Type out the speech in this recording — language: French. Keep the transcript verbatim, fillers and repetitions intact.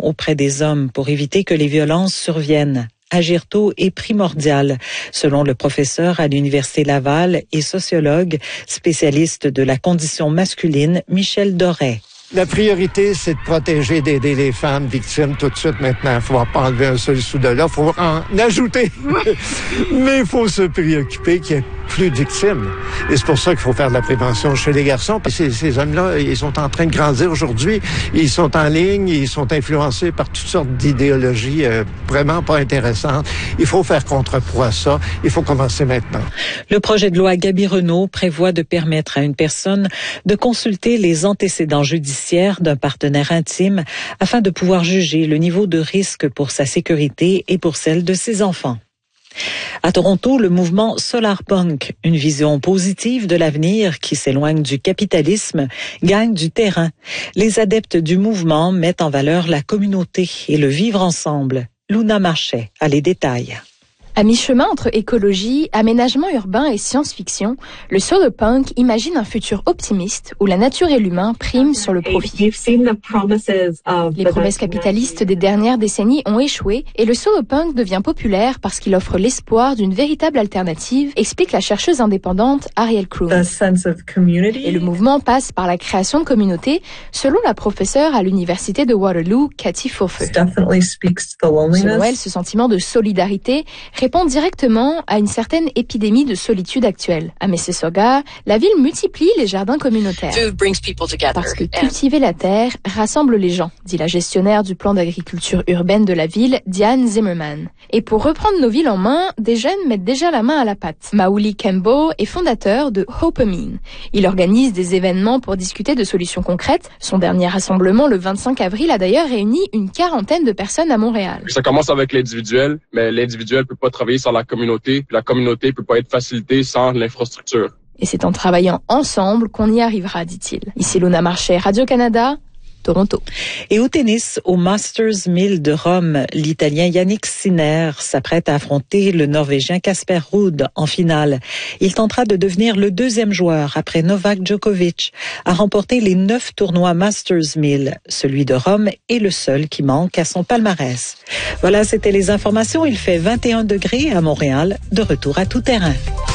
auprès des hommes pour éviter que les violences surviennent. Agir tôt est primordial, selon le professeur à l'Université Laval et sociologue, spécialiste de la condition masculine, Michel Doré. La priorité, c'est de protéger, d'aider les femmes victimes tout de suite maintenant. Il ne faut pas enlever un seul sou de là, il faut en ajouter. Mais il faut se préoccuper qu'il y ait plus de victimes. Et c'est pour ça qu'il faut faire de la prévention chez les garçons. Puis ces, ces hommes-là, ils sont en train de grandir aujourd'hui. Ils sont en ligne, ils sont influencés par toutes sortes d'idéologies euh, vraiment pas intéressantes. Il faut faire contrepoids à ça. Il faut commencer maintenant. Le projet de loi Gaby-Renaud prévoit de permettre à une personne de consulter les antécédents judiciaires d'un partenaire intime afin de pouvoir juger le niveau de risque pour sa sécurité et pour celle de ses enfants. À Toronto, le mouvement Solarpunk, une vision positive de l'avenir qui s'éloigne du capitalisme, gagne du terrain. Les adeptes du mouvement mettent en valeur la communauté et le vivre ensemble. Luna Marchais a les détails. À mi-chemin entre écologie, aménagement urbain et science-fiction, le solarpunk imagine un futur optimiste où la nature et l'humain priment sur le profit. Les promesses capitalistes des dernières décennies ont échoué et le solarpunk devient populaire parce qu'il offre l'espoir d'une véritable alternative, explique la chercheuse indépendante Ariel Kroon. Et le mouvement passe par la création de communautés, selon la professeure à l'université de Waterloo, Cathy Furfeu. Selon elle, ce sentiment de solidarité répond directement à une certaine épidémie de solitude actuelle. À Mississauga, la ville multiplie les jardins communautaires. Parce que cultiver la terre rassemble les gens, dit la gestionnaire du plan d'agriculture urbaine de la ville, Diane Zimmerman. Et pour reprendre nos villes en main, des jeunes mettent déjà la main à la pâte. Mauli Kembo est fondateur de Hopamine. Il organise des événements pour discuter de solutions concrètes. Son dernier rassemblement, le vingt-cinq avril, a d'ailleurs réuni une quarantaine de personnes à Montréal. Ça commence avec l'individuel, mais l'individuel peut pas travailler sans la communauté, puis la communauté peut pas être facilitée sans l'infrastructure. Et c'est en travaillant ensemble qu'on y arrivera, dit-il. Ici Luna Marchais, Radio-Canada, Toronto. Et au tennis, au Masters mille de Rome, l'Italien Yannick Sinner s'apprête à affronter le Norvégien Casper Ruud en finale. Il tentera de devenir le deuxième joueur, après Novak Djokovic, à remporter les neuf tournois Masters mille. Celui de Rome est le seul qui manque à son palmarès. Voilà, c'était les informations. Il fait vingt et un degrés à Montréal. De retour à tout terrain.